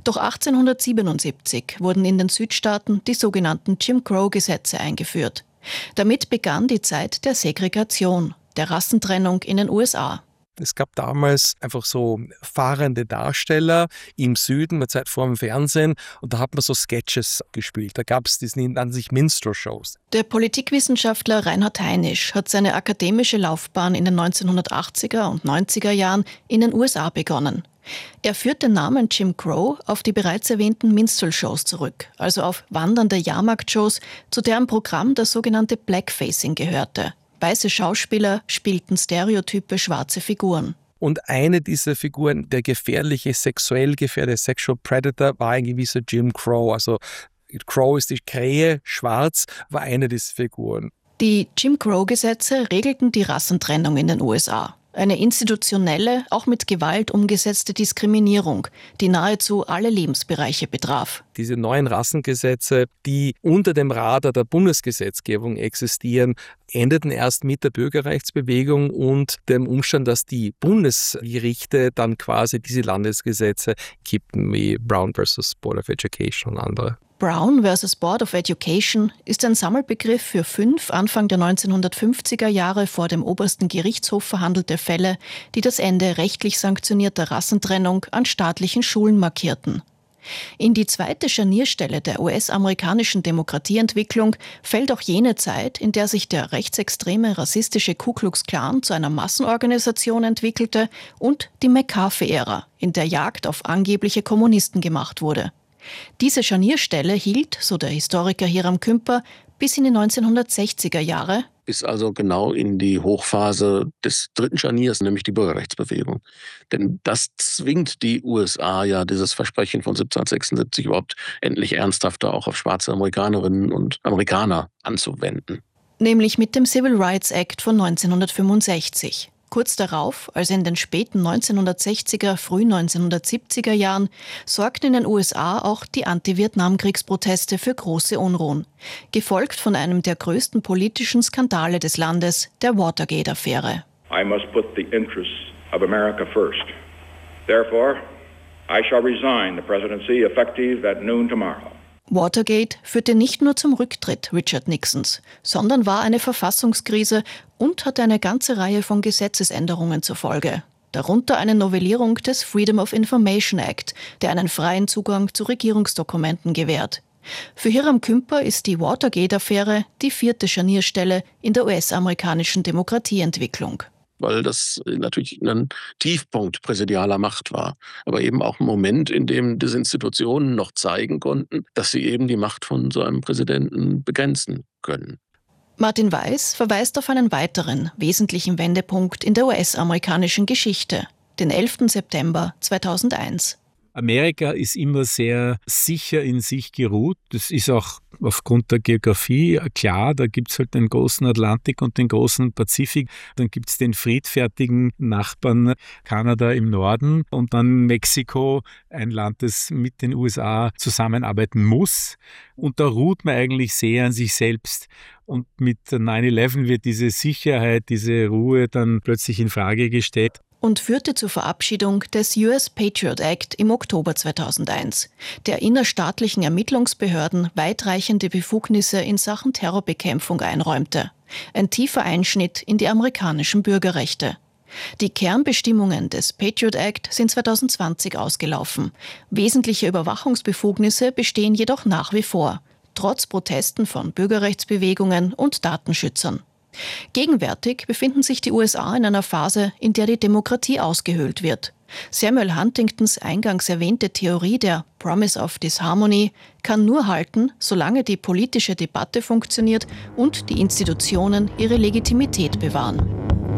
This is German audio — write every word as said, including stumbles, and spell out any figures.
Doch achtzehnhundertsiebenundsiebzig wurden in den Südstaaten die sogenannten Jim Crow-Gesetze eingeführt. Damit begann die Zeit der Segregation, der Rassentrennung in den U S A. Es gab damals einfach so fahrende Darsteller im Süden, mit Zeit vor dem Fernsehen, und da hat man so Sketches gespielt. Da gab es, die nannten sich Minstrel-Shows. Der Politikwissenschaftler Reinhard Heinisch hat seine akademische Laufbahn in den neunzehnhundertachtziger und neunziger Jahren in den U S A begonnen. Er führt den Namen Jim Crow auf die bereits erwähnten Minstrel-Shows zurück, also auf wandernde Jahrmarktshows, zu deren Programm das sogenannte Blackfacing gehörte. Weiße Schauspieler spielten stereotype schwarze Figuren. Und eine dieser Figuren, der gefährliche, sexuell gefährliche Sexual Predator, war ein gewisser Jim Crow. Also Crow ist die Krähe, schwarz war eine dieser Figuren. Die Jim Crow-Gesetze regelten die Rassentrennung in den U S A. Eine institutionelle, auch mit Gewalt umgesetzte Diskriminierung, die nahezu alle Lebensbereiche betraf. Diese neuen Rassengesetze, die unter dem Radar der Bundesgesetzgebung existieren, endeten erst mit der Bürgerrechtsbewegung und dem Umstand, dass die Bundesgerichte dann quasi diese Landesgesetze kippten, wie Brown versus Board of Education und andere. Brown versus Board of Education ist ein Sammelbegriff für fünf Anfang der neunzehnhundertfünfziger Jahre vor dem obersten Gerichtshof verhandelte Fälle, die das Ende rechtlich sanktionierter Rassentrennung an staatlichen Schulen markierten. In die zweite Scharnierstelle der U S-amerikanischen Demokratieentwicklung fällt auch jene Zeit, in der sich der rechtsextreme rassistische Ku Klux Klan zu einer Massenorganisation entwickelte, und die McCarthy-Ära, in der Jagd auf angebliche Kommunisten gemacht wurde. Diese Scharnierstelle hielt, so der Historiker Hiram Kümper, bis in die neunzehnhundertsechziger Jahre. Bis also genau in die Hochphase des dritten Scharniers, nämlich die Bürgerrechtsbewegung. Denn das zwingt die U S A ja, dieses Versprechen von siebzehnhundertsechsundsiebzig überhaupt endlich ernsthafter auch auf schwarze Amerikanerinnen und Amerikaner anzuwenden. Nämlich mit dem Civil Rights Act von neunzehnhundertfünfundsechzig. Kurz darauf, also in den späten neunzehnhundertsechziger, frühen neunzehnhundertsiebziger Jahren, sorgten in den U S A auch die Anti-Vietnam-Kriegsproteste für große Unruhen, gefolgt von einem der größten politischen Skandale des Landes, der Watergate-Affäre. I must put the interests of America first. Therefore, I shall resign the presidency effective at noon tomorrow. Watergate führte nicht nur zum Rücktritt Richard Nixons, sondern war eine Verfassungskrise und hatte eine ganze Reihe von Gesetzesänderungen zur Folge. Darunter eine Novellierung des Freedom of Information Act, der einen freien Zugang zu Regierungsdokumenten gewährt. Für Hiram Kümper ist die Watergate-Affäre die vierte Scharnierstelle in der U S-amerikanischen Demokratieentwicklung. Weil das natürlich ein Tiefpunkt präsidialer Macht war. Aber eben auch ein Moment, in dem diese Institutionen noch zeigen konnten, dass sie eben die Macht von so einem Präsidenten begrenzen können. Martin Weiß verweist auf einen weiteren wesentlichen Wendepunkt in der U S-amerikanischen Geschichte, den elften September zweitausendeins. Amerika ist immer sehr sicher in sich geruht. Das ist auch aufgrund der Geografie klar. Da gibt es halt den großen Atlantik und den großen Pazifik. Dann gibt es den friedfertigen Nachbarn Kanada im Norden und dann Mexiko, ein Land, das mit den U S A zusammenarbeiten muss. Und da ruht man eigentlich sehr an sich selbst. Und mit neun elf wird diese Sicherheit, diese Ruhe dann plötzlich in Frage gestellt. Und führte zur Verabschiedung des U S Patriot Act im Oktober zweitausendeins, der innerstaatlichen Ermittlungsbehörden weitreichende Befugnisse in Sachen Terrorbekämpfung einräumte. Ein tiefer Einschnitt in die amerikanischen Bürgerrechte. Die Kernbestimmungen des Patriot Act sind zweitausendzwanzig ausgelaufen. Wesentliche Überwachungsbefugnisse bestehen jedoch nach wie vor, trotz Protesten von Bürgerrechtsbewegungen und Datenschützern. Gegenwärtig befinden sich die U S A in einer Phase, in der die Demokratie ausgehöhlt wird. Samuel Huntingtons eingangs erwähnte Theorie der Promise of Disharmony kann nur halten, solange die politische Debatte funktioniert und die Institutionen ihre Legitimität bewahren.